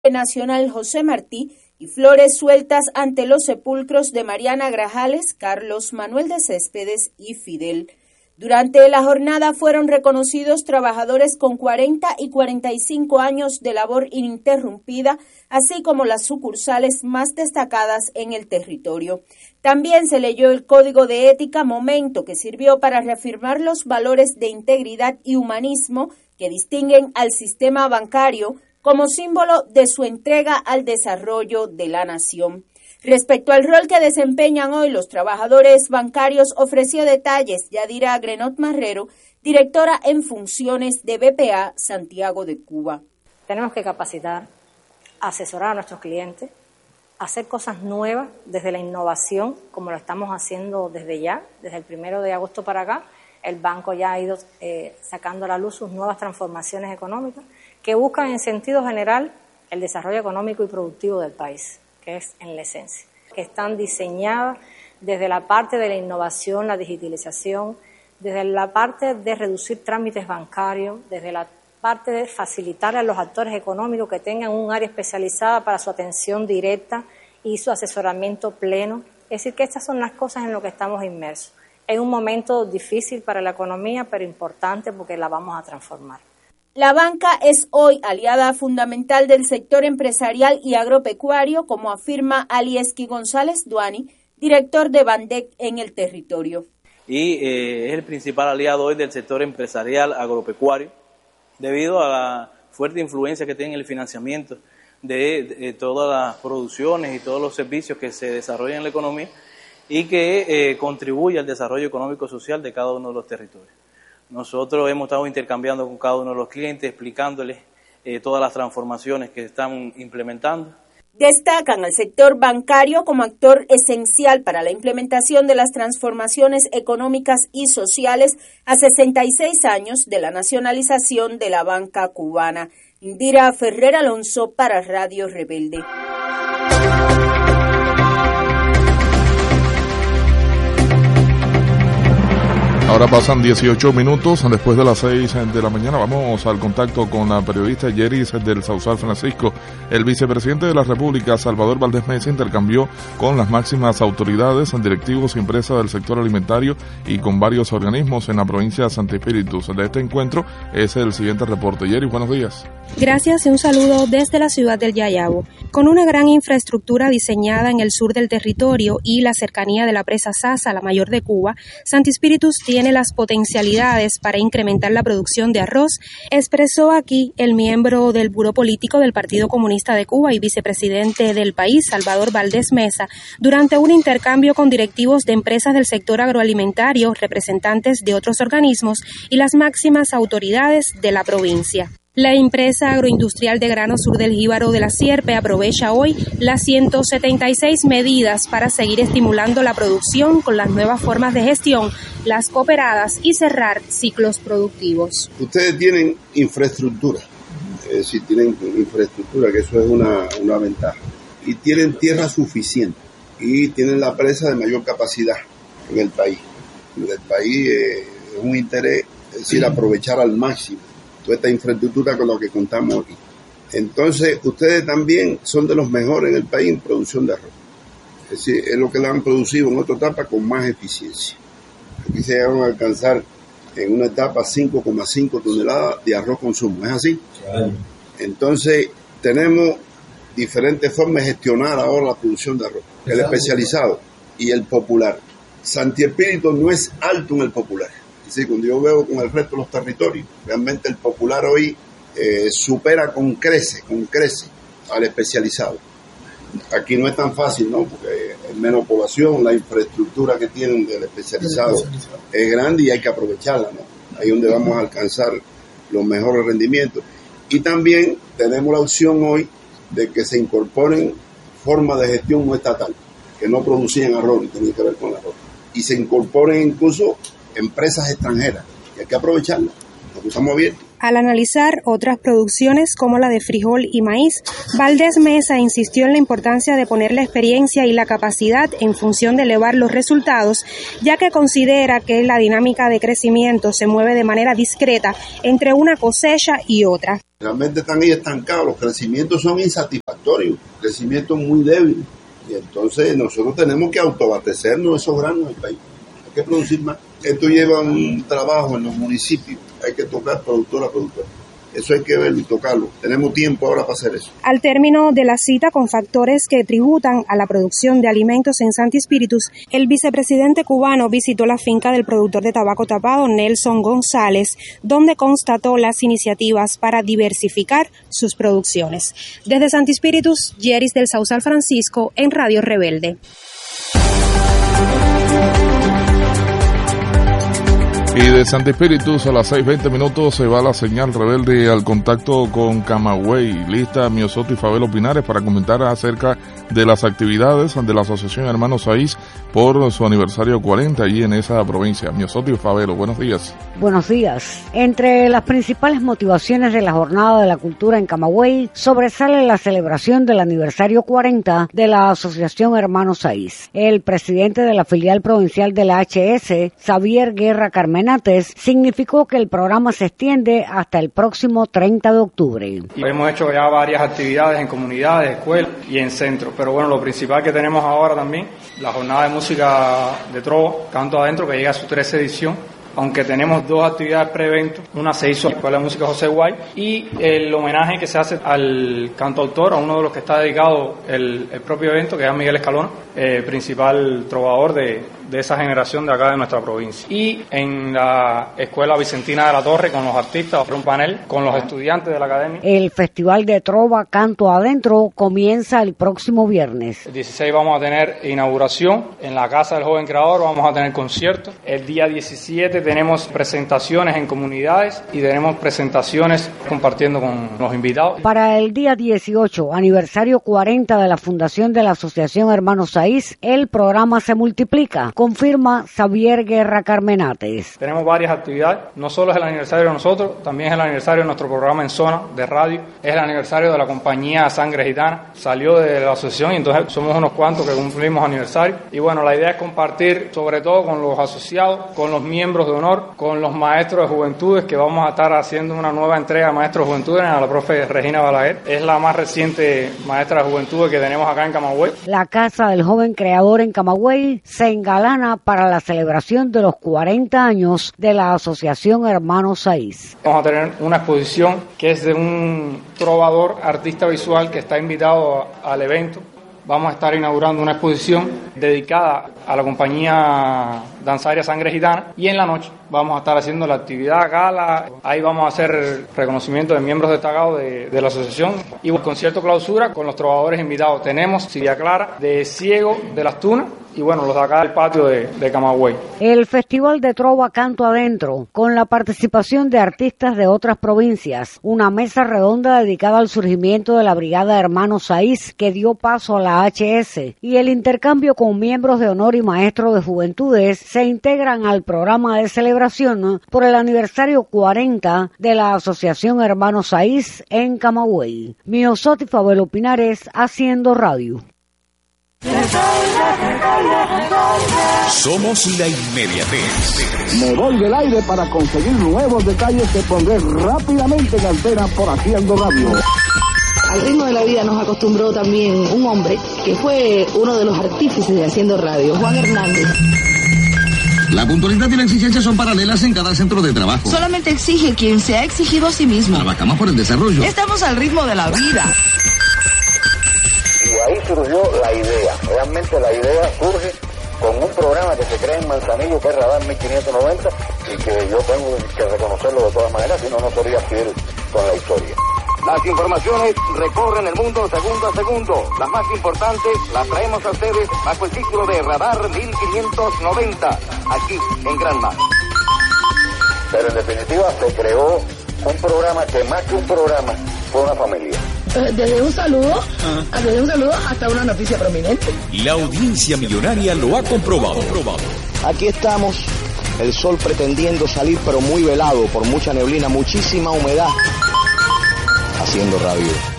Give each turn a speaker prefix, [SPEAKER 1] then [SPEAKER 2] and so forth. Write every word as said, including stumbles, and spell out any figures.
[SPEAKER 1] Nacional José Martí y flores sueltas ante los sepulcros de Mariana Grajales, Carlos Manuel de Céspedes y Fidel. Durante la jornada fueron reconocidos trabajadores con cuarenta y cuarenta y cinco años de labor ininterrumpida, así como las sucursales más destacadas en el territorio. También se leyó el Código de Ética, momento que sirvió para reafirmar los valores de integridad y humanismo que distinguen al sistema bancario como símbolo de su entrega al desarrollo de la nación. Respecto al rol que desempeñan hoy los trabajadores bancarios, ofreció detalles Yadira Grenot Marrero, directora en funciones de B P A Santiago de Cuba.
[SPEAKER 2] Tenemos que capacitar, asesorar a nuestros clientes, hacer cosas nuevas desde la innovación, como lo estamos haciendo desde ya, desde el primero de agosto para acá. El banco ya ha ido eh, sacando a la luz sus nuevas transformaciones económicas que buscan en sentido general el desarrollo económico y productivo del país, que es en la esencia, que están diseñadas desde la parte de la innovación, la digitalización, desde la parte de reducir trámites bancarios, desde la parte de facilitar a los actores económicos que tengan un área especializada para su atención directa y su asesoramiento pleno. Es decir, que estas son las cosas en las que estamos inmersos. Es un momento difícil para la economía, pero importante porque la vamos a transformar.
[SPEAKER 1] La banca es hoy aliada fundamental del sector empresarial y agropecuario, como afirma Alieski González Duani, director de Bandec en el territorio.
[SPEAKER 3] Y eh, es el principal aliado hoy del sector empresarial agropecuario, debido a la fuerte influencia que tiene el financiamiento de, de todas las producciones y todos los servicios que se desarrollan en la economía y que eh, contribuye al desarrollo económico y social de cada uno de los territorios. Nosotros hemos estado intercambiando con cada uno de los clientes, explicándoles eh, todas las transformaciones que están implementando.
[SPEAKER 1] Destacan al sector bancario como actor esencial para la implementación de las transformaciones económicas y sociales a sesenta y seis años de la nacionalización de la banca cubana. Indira Ferrer Alonso para Radio Rebelde.
[SPEAKER 4] Ahora pasan dieciocho minutos después de las seis de la mañana. Vamos al contacto con la periodista Yeris del Sausal Francisco. El vicepresidente de la República, Salvador Valdés Mesa, intercambió con las máximas autoridades, directivos y empresas del sector alimentario y con varios organismos en la provincia de Santi Espíritu. De este encuentro es el siguiente reporte. Yeris, buenos días.
[SPEAKER 5] Gracias y un saludo desde la ciudad del Yayabo. Con una gran infraestructura diseñada en el sur del territorio y la cercanía de la presa Sasa, la mayor de Cuba, Santi Espíritu tiene tiene las potencialidades para incrementar la producción de arroz, expresó aquí el miembro del Buró Político del Partido Comunista de Cuba y vicepresidente del país, Salvador Valdés Mesa, durante un intercambio con directivos de empresas del sector agroalimentario, representantes de otros organismos y las máximas autoridades de la provincia. La empresa agroindustrial de grano sur del Jíbaro de la Sierpe aprovecha hoy las ciento setenta y seis medidas para seguir estimulando la producción con las nuevas formas de gestión, las cooperadas y cerrar ciclos productivos.
[SPEAKER 6] Ustedes tienen infraestructura, es decir, tienen infraestructura, que eso es una, una ventaja, y tienen tierra suficiente, y tienen la presa de mayor capacidad en el país. En el país eh, es un interés, es decir, aprovechar al máximo toda esta infraestructura con la que contamos aquí. Entonces, ustedes también son de los mejores en el país en producción de arroz. Es decir, es lo que le han producido en otra etapa con más eficiencia. Aquí se llegaron a alcanzar en una etapa cinco coma cinco toneladas de arroz consumo. ¿Es así? Claro. Entonces, tenemos diferentes formas de gestionar ahora la producción de arroz. El especializado y el popular. Santi Espíritu no es alto en el popular. Sí, cuando yo veo con el resto de los territorios, realmente el popular hoy eh, supera con crece, con crece al especializado. Aquí no es tan fácil, ¿no? Porque es menos población, la infraestructura que tienen del especializado, especializado es grande y hay que aprovecharla, ¿no? Ahí es donde vamos a alcanzar los mejores rendimientos. Y también tenemos la opción hoy de que se incorporen formas de gestión no estatal, que no producían arroz, ni tenían que ver con el arroz. Y se incorporen incluso empresas extranjeras, y hay que aprovecharlas, nos estamos abiertos.
[SPEAKER 5] Al analizar otras producciones como la de frijol y maíz, Valdés Mesa insistió en la importancia de poner la experiencia y la capacidad en función de elevar los resultados, ya que considera que la dinámica de crecimiento se mueve de manera discreta entre una cosecha y otra.
[SPEAKER 6] Realmente están ahí estancados, los crecimientos son insatisfactorios, crecimientos muy débiles. Y entonces nosotros tenemos que autoabastecernos esos granos del país. Hay que producir más. Esto lleva un trabajo en los municipios. Hay que tocar productor a productor. Eso hay que verlo y tocarlo. Tenemos tiempo ahora para hacer eso.
[SPEAKER 5] Al término de la cita con factores que tributan a la producción de alimentos en Santi Spíritus, el vicepresidente cubano visitó la finca del productor de tabaco tapado, Nelson González, donde constató las iniciativas para diversificar sus producciones. Desde Santi Spíritus, Yeris del Sausal Francisco, en Radio Rebelde.
[SPEAKER 4] Y de Santi Spíritus a las seis veinte minutos se va la señal rebelde al contacto con Camagüey. Lista Miosoto y Fabelo Pinares para comentar acerca de las actividades de la Asociación Hermanos Saiz por su aniversario cuarenta allí en esa provincia. Miosoto y Fabelo, buenos días.
[SPEAKER 7] Buenos días. Entre las principales motivaciones de la Jornada de la Cultura en Camagüey sobresale la celebración del aniversario cuarenta de la Asociación Hermanos Saiz. El presidente de la filial provincial de la H S, Xavier Guerra Carmen, significó que el programa se extiende hasta el próximo treinta de octubre.
[SPEAKER 8] Y hemos hecho ya varias actividades en comunidades, escuelas y en centros, pero bueno, lo principal que tenemos ahora también, la jornada de música de trova, Canto Adentro, que llega a su trece edición. Aunque tenemos dos actividades pre-evento, una se hizo en la Escuela de Música José Guay y el homenaje que se hace al cantautor, a uno de los que está dedicado el, el propio evento, que es Miguel Escalona, eh, principal trovador de, de esa generación de acá de nuestra provincia. Y en la Escuela Vicentina de la Torre, con los artistas, un panel con los estudiantes de la academia.
[SPEAKER 7] El Festival de Trova Canto Adentro comienza el próximo viernes.
[SPEAKER 8] El dieciséis vamos a tener inauguración en la Casa del Joven Creador, vamos a tener conciertos. El día diecisiete tenemos presentaciones en comunidades y tenemos presentaciones compartiendo con los invitados.
[SPEAKER 7] Para el día dieciocho, aniversario cuarenta de la fundación de la Asociación Hermanos Saiz, el programa se multiplica, confirma Xavier Guerra Carmenates.
[SPEAKER 8] Tenemos varias actividades, no solo es el aniversario de nosotros, también es el aniversario de nuestro programa en zona de radio, es el aniversario de la compañía Sangre Gitana, salió de la asociación y entonces somos unos cuantos que cumplimos aniversario. Y bueno, la idea es compartir sobre todo con los asociados, con los miembros de honor, con los maestros de juventudes, que vamos a estar haciendo una nueva entrega de maestros de juventudes a la profe Regina Balaguer. Es la más reciente maestra de juventudes que tenemos acá en Camagüey.
[SPEAKER 7] La Casa del Joven Creador en Camagüey se engalana para la celebración de los cuarenta años de la Asociación Hermanos Saiz.
[SPEAKER 8] Vamos a tener una exposición que es de un trovador, artista visual que está invitado a, al evento. Vamos a estar inaugurando una exposición dedicada a la compañía danzaria Sangre Gitana y en la noche vamos a estar haciendo la actividad gala. Ahí vamos a hacer reconocimiento de miembros destacados de, de la asociación y el concierto clausura con los trovadores invitados. Tenemos Silvia Clara de Ciego de las Tunas y bueno, los de acá del patio de, de Camagüey.
[SPEAKER 7] El Festival de Trova Canto Adentro, con la participación de artistas de otras provincias, una mesa redonda dedicada al surgimiento de la Brigada Hermanos Saiz que dio paso a la H S y el intercambio con miembros de honor y maestros de juventudes se integran al programa de celebración por el aniversario cuarenta de la Asociación Hermanos Saiz en Camagüey. Miosoto y Fabelo Pinares, haciendo radio.
[SPEAKER 9] Somos la inmediatez.
[SPEAKER 10] Me voy del aire para conseguir nuevos detalles que pondré rápidamente en antena por Haciendo Radio.
[SPEAKER 11] Al ritmo de la vida nos acostumbró también un hombre que fue uno de los artífices de Haciendo Radio, Juan Hernández.
[SPEAKER 9] La puntualidad y la exigencia son paralelas en cada centro de trabajo.
[SPEAKER 11] Solamente exige quien se ha exigido a sí mismo.
[SPEAKER 9] Trabajamos por el desarrollo.
[SPEAKER 11] Estamos al ritmo de la vida.
[SPEAKER 12] Y ahí surgió la idea. Realmente la idea surge con un programa que se crea en Manzanillo, que es Radar mil quinientos noventa, y que yo tengo que reconocerlo de todas maneras, si no, no sería fiel con la historia.
[SPEAKER 10] Las informaciones recorren el mundo segundo a segundo. Las más importantes las traemos a ustedes bajo el título de Radar mil quinientos noventa, aquí en Granma.
[SPEAKER 12] Pero en definitiva se creó un programa que más que un programa fue una familia.
[SPEAKER 11] Desde un saludo, ah. desde un saludo hasta una noticia prominente.
[SPEAKER 9] La audiencia millonaria lo ha comprobado. comprobado.
[SPEAKER 13] Aquí estamos, el sol pretendiendo salir pero muy velado por mucha neblina, muchísima humedad. Haciendo radio.